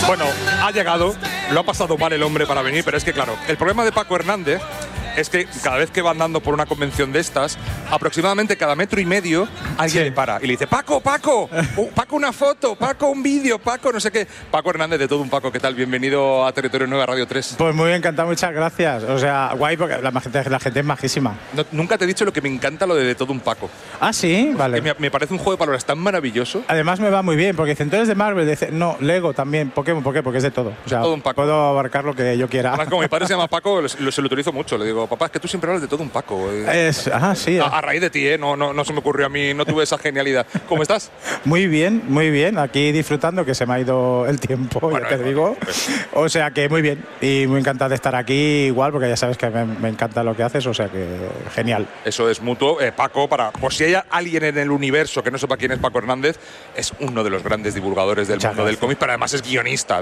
Bueno, ha llegado, lo ha pasado mal el hombre para venir, pero es que claro, el problema de Paco Hernández es que cada vez que va andando por una convención de estas, aproximadamente cada metro y medio alguien le para y le dice: Paco, Paco, Paco una foto, Paco un vídeo, Paco no sé qué. Paco Hernández, de todo un Paco, ¿qué tal? Bienvenido a Territorio Nueva Radio 3. Pues muy encantado, muchas gracias. O sea, guay, porque la gente es majísima. No, nunca te he dicho lo que me encanta lo de todo un Paco. Ah, sí, vale. Que me parece un juego de palabras tan maravilloso. Además me va muy bien, porque dicen, tú eres de Marvel, dice, no, Lego también, Pokémon, ¿por qué? Porque es de todo. O sea, todo un Paco. Puedo abarcar lo que yo quiera. Además, como mi padre se llama Paco, se lo utilizo mucho. Le digo: papá, es que tú siempre hablas de todo un Paco. Sí. A raíz de ti, no se me ocurrió a mí, no tuve esa genialidad. ¿Cómo estás? Muy bien. Aquí disfrutando, que se me ha ido el tiempo, bueno, ya te digo. O sea que muy bien. Y muy encantado de estar aquí igual, porque ya sabes que me encanta lo que haces, o sea que genial. Eso es mutuo. Paco, por si hay alguien en el universo que no sepa quién es Paco Hernández, es uno de los grandes divulgadores del mundo del cómic, pero además es guionista.